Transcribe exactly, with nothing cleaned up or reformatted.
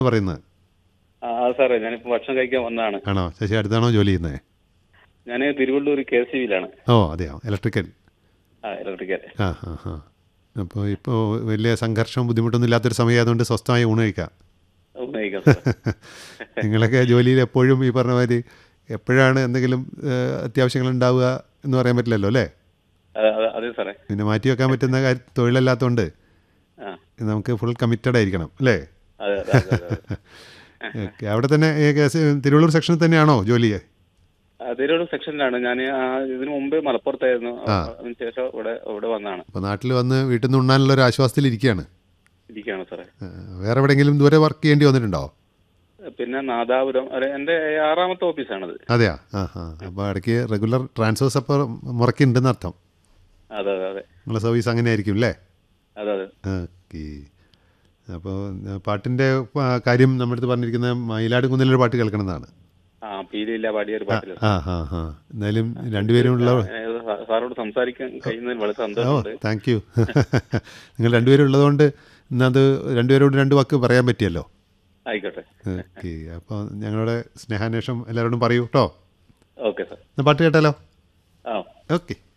പറയുന്നത്. ആ സാറേ, ഞാനിപ്പോൾ ഭക്ഷണം കഴിക്കാൻ വന്നതാണ്. ആണോ? ശശി അടുത്താണോ ജോലി ചെയ്യുന്നത്? ഞാൻ തിരുവള്ളൂർ കെ എസ് സി ബിയിലാണ്. ഓ അതെയോ, ഇലക്ട്രിക്കൽ. ആ ഇലക്ട്രിക്കൽ. ആ ഹാ ഹാ. അപ്പോൾ ഇപ്പോൾ വലിയ സംഘർഷവും ബുദ്ധിമുട്ടൊന്നും ഇല്ലാത്തൊരു സമയമായതുകൊണ്ട് സ്വസ്ഥമായി ഊണ് കഴിക്കാം. ഊണ് കഴിക്കാം സാർ. നിങ്ങളൊക്കെ ജോലിയിൽ എപ്പോഴും ഈ പറഞ്ഞ മാതിരി എപ്പോഴാണ് എന്തെങ്കിലും ഏഹ്, അത്യാവശ്യങ്ങൾ ഉണ്ടാവുക എന്ന് പറയാൻ പറ്റില്ലല്ലോ അല്ലേ? അതെ അതെ അതെ സാറേ. പിന്നെ മാറ്റി വെക്കാൻ പറ്റുന്ന കാര്യം തൊഴിലല്ലാത്തതുകൊണ്ട് ആ നമുക്ക് ഫുൾ കമ്മിറ്റഡ് ആയിരിക്കണം അല്ലേ? അതെ അതെ അതെ അതെ. ഓക്കെ. അവിടെ തന്നെ ഏ, കേസ് തിരുവള്ളൂർ സെക്ഷനിൽ തന്നെയാണോ ജോലി? ആ, തിരുവള്ളൂർ സെക്ഷനിലാണ്. ഞാൻ ഇതിനു മുമ്പ് മലപ്പുറത്തായിരുന്നു. ആ. അതിന് ശേഷം ഇവിടെ ഇവിടെ വന്നതാണ്. അപ്പോൾ നാട്ടിൽ വന്ന് വീട്ടിൽ നിന്ന് ഉണ്ണാനുള്ള ഒരു ആശ്വാസത്തിലിരിക്കുകയാണ്. ഇരിക്കുകയാണ് സാറേ. ആ, വേറെ എവിടെയെങ്കിലും ദൂരെ വർക്ക് ചെയ്യേണ്ടി വന്നിട്ടുണ്ടോ? പിന്നെ നാദാപുരം, അതെ, എൻ്റെ ആറാമത്തെ ഓഫീസാണത്. അതെയാ? ആ ഹാ. അപ്പോൾ ഇടയ്ക്ക് റെഗുലർ ട്രാൻസ്ഫേഴ്സ് അപ്പോൾ മുറക്കുണ്ടെന്ന് അർത്ഥം. അതെ അതെ അതെ നിങ്ങളുടെ സർവീസ് അങ്ങനെ ആയിരിക്കും അല്ലേ? അതെ അതെ. ഓക്കെ. അപ്പോൾ പാട്ടിൻ്റെ കാര്യം നമ്മുടെ അടുത്ത് പറഞ്ഞിരിക്കുന്ന മയിലാട് കുന്നിലൊരു പാട്ട് കേൾക്കണമെന്നാണ്. ആ പീലിയില്ല പാടിയ ഒരു ആ പാട്ടില്ല. ആ ഹാ ഹാ. എന്തായാലും രണ്ടുപേരും ഉള്ള സാറോട് സംസാരിക്കാൻ കഴിയുന്നതിൽ വളരെ ഓ സന്തോഷമുണ്ട്. Thank you. നിങ്ങൾ രണ്ടുപേരും ഉള്ളതുകൊണ്ട് ഇന്നത് രണ്ടുപേരോട് രണ്ട് വാക്ക് പറയാൻ പറ്റിയല്ലോ. ആയിക്കോട്ടെ. ഓക്കെ. അപ്പോൾ ഞങ്ങളുടെ സ്നേഹാന്വേഷണം എല്ലാവരോടും പറയൂ കേട്ടോ. Okay sir. എന്നാൽ പാട്ട് കേട്ടാലോ? ആ ഓക്കെ.